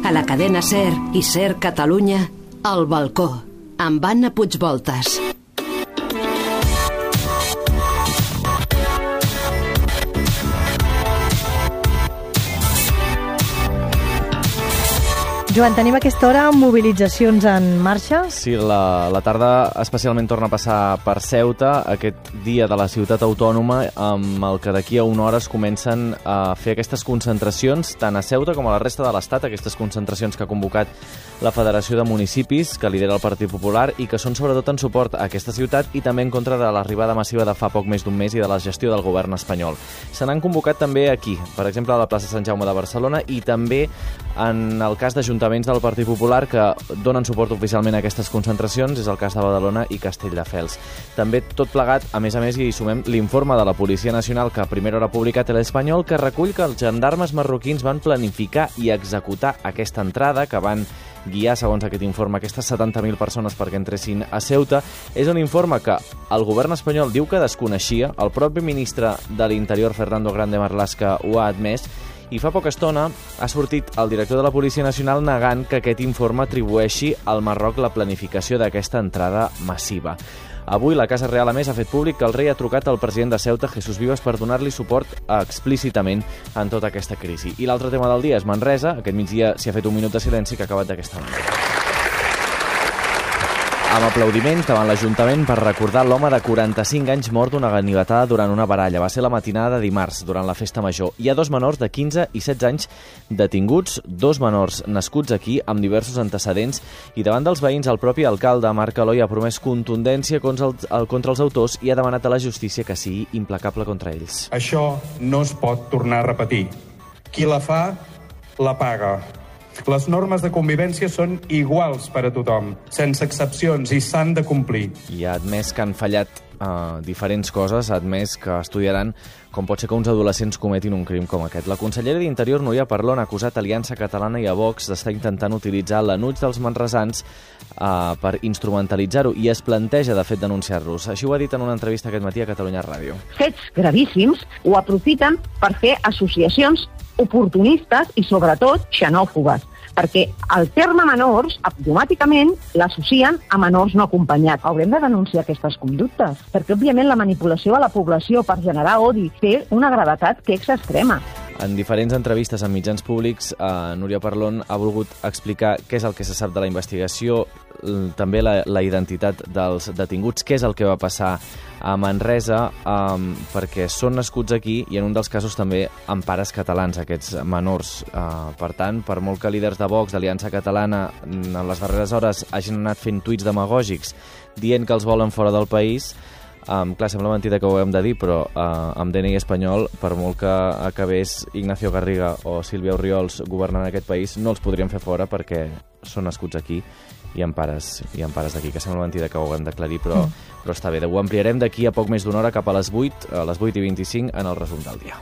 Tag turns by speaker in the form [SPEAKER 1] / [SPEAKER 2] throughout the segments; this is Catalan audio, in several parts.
[SPEAKER 1] A la cadena SER i SER Catalunya, El Balcó, amb Anna Puigvoltas.
[SPEAKER 2] Joan, tenim a aquesta hora mobilitzacions en marxa?
[SPEAKER 3] Sí, la tarda especialment torna a passar per Ceuta, aquest dia de la ciutat autònoma, amb el que d'aquí a una hora es comencen a fer aquestes concentracions, tant a Ceuta com a la resta de l'Estat, aquestes concentracions que ha convocat la Federació de Municipis, que lidera el Partit Popular, i que són sobretot en suport a aquesta ciutat i també en contra de l'arribada massiva de fa poc més d'un mes i de la gestió del govern espanyol. Se n'han convocat també aquí, per exemple a la plaça Sant Jaume de Barcelona, i també en el cas d'ajuntaments del Partit Popular que donen suport oficialment a aquestes concentracions, és el cas de Badalona i Castelldefels. També tot plegat, a més, hi sumem l'informe de la Policia Nacional que a primera hora ha publicat l'Espanyol, que recull que els gendarmes marroquins van planificar i executar aquesta entrada, que van guiar, segons aquest informe, aquestes 70.000 persones perquè entressin a Ceuta. És un informe que el govern espanyol diu que desconeixia, el propi ministre de l'Interior, Fernando Grande Marlaska, ho ha admès, i fa poca estona ha sortit el director de la Policia Nacional negant que aquest informe atribueixi al Marroc la planificació d'aquesta entrada massiva. Avui la Casa Real, a més, ha fet públic que el rei ha trucat al president de Ceuta, Jesús Vives, per donar-li suport explícitament en tota aquesta crisi. I l'altre tema del dia és Manresa. Aquest migdia s'hi ha fet un minut de silenci que ha acabat d'aquesta manera, amb aplaudiments davant l'Ajuntament per recordar l'home de 45 anys mort d'una ganivetada durant una baralla. Va ser la matinada de dimarts, durant la festa major. Hi ha 2 menors de 15 i 16 anys detinguts, 2 menors nascuts aquí amb diversos antecedents, i davant dels veïns el propi alcalde, Marc Aloi, ha promès contundència contra els autors i ha demanat a la justícia que sigui implacable contra ells.
[SPEAKER 4] Això no es pot tornar a repetir. Qui la fa, la paga. Les normes de convivència són iguals per a tothom, sense excepcions, i s'han de complir.
[SPEAKER 3] I ha admès que han fallat diferents coses, ha admès que estudiaran com pot ser que uns adolescents cometin un crim com aquest. La consellera d'Interior, Núria Parlon, ha acusat Aliança Catalana i a Vox d'estar intentant utilitzar l'enuig dels manresans per instrumentalitzar-ho, i es planteja, de fet, denunciar-los. Així ho ha dit en una entrevista aquest matí a Catalunya Ràdio.
[SPEAKER 5] Fets gravíssims ho aprofiten per fer associacions oportunistes i, sobretot, xenòfobes, perquè el terme menors automàticament l'associen a menors no acompanyats. Haurem de denunciar aquestes conductes, perquè, òbviament, la manipulació de la població per generar odi té una gravetat que és extrema.
[SPEAKER 3] En diferents entrevistes en mitjans públics, Núria Parlon ha volgut explicar què és el que se sap de la investigació, també la identitat dels detinguts, què és el que va passar a Manresa, perquè són nascuts aquí i en un dels casos també amb pares catalans, aquests menors. Per tant, per molt que líders de Vox, d'Aliança Catalana, en les darreres hores hagin anat fent tuits demagògics dient que els volen fora del país, clar, sembla mentida que ho hem de dir, però amb DNI espanyol, per molt que acabés Ignacio Garriga o Sílvia Orriols governant aquest país, no els podríem fer fora perquè són nascuts aquí i amb pares d'aquí, que sembla mentida que ho haguem d'aclarir, però està bé. Ho ampliarem d'aquí a poc més d'una hora cap a les 8, a les 8:25, en el resum del dia.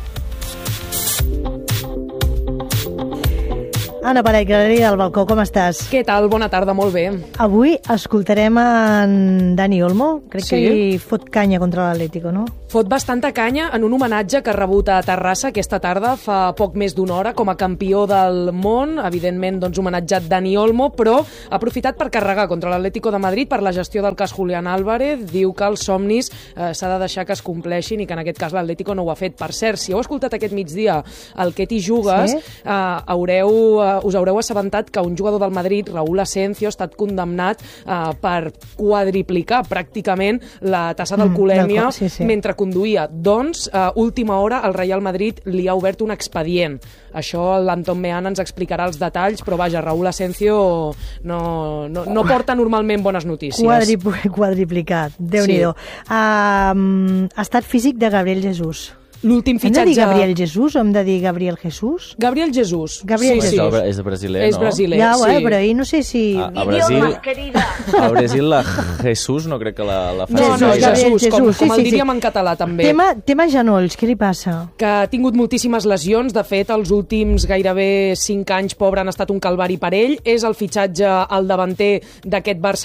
[SPEAKER 2] Anna Parell, Galeria del Balcó, com estàs?
[SPEAKER 6] Què tal? Bona tarda, molt bé.
[SPEAKER 2] Avui escoltarem en Dani Olmo, crec que li fot canya contra l'Atlético, no?
[SPEAKER 6] Fot bastanta canya en un homenatge que ha rebut a Terrassa aquesta tarda, fa poc més d'una hora, com a campió del món, evidentment doncs, homenatjat Dani Olmo, però ha aprofitat per carregar contra l'Atlético de Madrid per la gestió del cas Julián Álvarez. Diu que els somnis s'ha de deixar que es compleixin i que en aquest cas l'Atlético no ho ha fet. Per cert, si heu escoltat aquest migdia el Que t'hi jugues, us haureu assabentat que un jugador del Madrid, Raúl Asensio, ha estat condemnat per quadriplicar pràcticament la tassa d'alcoholèmia mentre conduïa. Doncs, última hora, el Real Madrid li ha obert un expedient. Això l'Anton Meana ens explicarà els detalls, però vaja, Raúl Asensio no porta normalment bones notícies.
[SPEAKER 2] Quadriplicat, Déu-n'hi-do. Estat físic de Gabriel Jesús.
[SPEAKER 6] L'últim fitxatge...
[SPEAKER 2] Hem de dir Gabriel Jesús o hem de dir Gabriel Jesús?
[SPEAKER 6] Gabriel Jesús.
[SPEAKER 3] És brasiler, no?
[SPEAKER 6] És brasiler,
[SPEAKER 2] ja,
[SPEAKER 6] sí.
[SPEAKER 2] Però ahir no sé si...
[SPEAKER 3] A Brasil la Jesús no crec que la fa.
[SPEAKER 6] No, Jesús, com el diríem en català, també.
[SPEAKER 2] Tema genolls, què li passa?
[SPEAKER 6] Que ha tingut moltíssimes lesions. De fet, els últims gairebé 5 anys, pobre, han estat un calvari per ell. És el fitxatge al davanter d'aquest Barça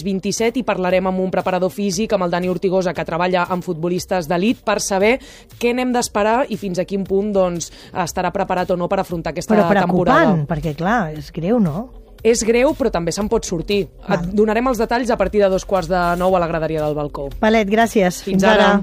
[SPEAKER 6] 26-27 i parlarem amb un preparador físic, amb el Dani Ortigosa, que treballa amb futbolistes d'elit, per saber què què n'hem d'esperar i fins a quin punt doncs, estarà preparat o no per afrontar aquesta
[SPEAKER 2] Però
[SPEAKER 6] temporada.
[SPEAKER 2] preocupant, perquè clar, és greu, no?
[SPEAKER 6] És greu, però també se'n pot sortir. Et donarem els detalls a partir de 8:45 a la graderia del balcó.
[SPEAKER 2] Palet, gràcies.
[SPEAKER 6] Fins ara.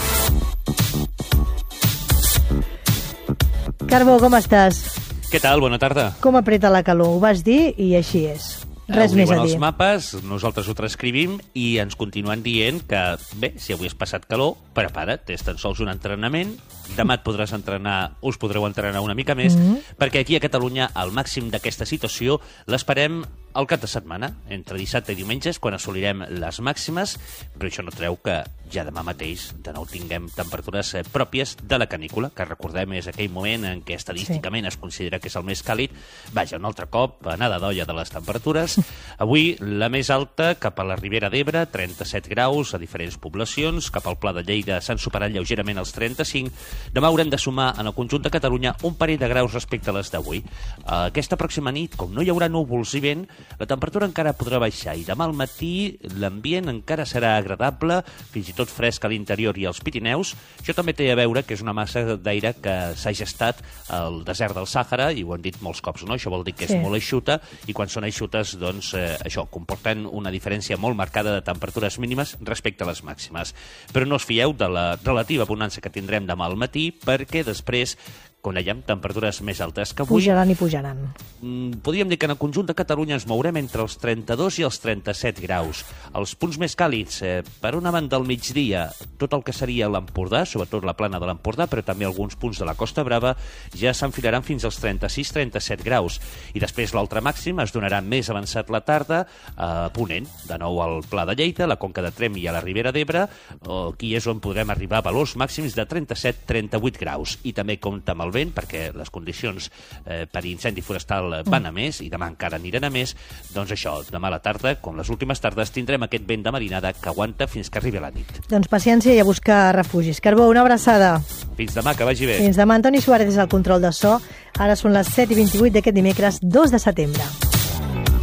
[SPEAKER 2] Carbó, com estàs?
[SPEAKER 7] Què tal? Bona tarda.
[SPEAKER 2] Com apreta la calor? Ho vas dir i així és. Res més a dir.
[SPEAKER 7] Els mapes, nosaltres ho transcrivim i ens continuen dient que, bé, si avui has passat calor, prepara't, és tan sols un entrenament, demà et podràs entrenar, us podreu entrenar una mica més, perquè aquí a Catalunya el màxim d'aquesta situació l'esperem el cap de setmana, entre dissabte i diumenges, quan assolirem les màximes, però això no treu que ja demà mateix de nou tinguem temperatures pròpies de la canícula, que recordem és aquell moment en què estadísticament es considera que és el més càlid. Vaja, un altre cop, anada d'olla de les temperatures. Avui la més alta cap a la Ribera d'Ebre, 37 graus a diferents poblacions, cap al Pla de Lleida s'han superat lleugerament els 35. Demà haurem de sumar en el conjunt de Catalunya un parell de graus respecte a les d'avui. Aquesta pròxima nit, com no hi haurà núvols i vent, la temperatura encara podrà baixar i demà al matí l'ambient encara serà agradable, fins i tot fresc a l'interior i als Pirineus. Això també té a veure que és una massa d'aire que s'ha gestat al desert del Sàhara, i ho han dit molts cops, no? Això vol dir que és molt eixuta, i quan són eixutes, doncs, això comporten una diferència molt marcada de temperatures mínimes respecte a les màximes. Però no us fieu de la relativa bonança que tindrem demà al matí, perquè després coneixem temperatures més altes que avui.
[SPEAKER 2] Pujaran i pujaran.
[SPEAKER 7] Podríem dir que en el conjunt de Catalunya ens mourem entre els 32 i els 37 graus. Els punts més càlids, per una banda al migdia, tot el que seria l'Empordà, sobretot la plana de l'Empordà, però també alguns punts de la Costa Brava, ja s'enfilaran fins als 36-37 graus. I després l'altre màxim es donarà més avançat la tarda a Ponent, de nou al Pla de Lleida, la Conca de Tremp i a la Ribera d'Ebre. Aquí és on podrem arribar a valors màxims de 37-38 graus. I també compta amb el vent, perquè les condicions per incendi forestal van a més, i demà encara aniran a més. Doncs això, demà a la tarda, com les últimes tardes, tindrem aquest vent de marinada que aguanta fins que arribi la nit.
[SPEAKER 2] Doncs paciència i a buscar refugis. Carbó, una abraçada.
[SPEAKER 7] Fins demà, que vagi bé.
[SPEAKER 2] Fins demà. Antoni Suárez és el control de so. Ara són les 7:28 d'aquest dimecres 2 de setembre.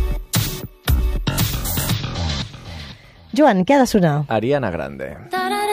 [SPEAKER 2] Joan, què ha de sonar?
[SPEAKER 3] Ariana Grande.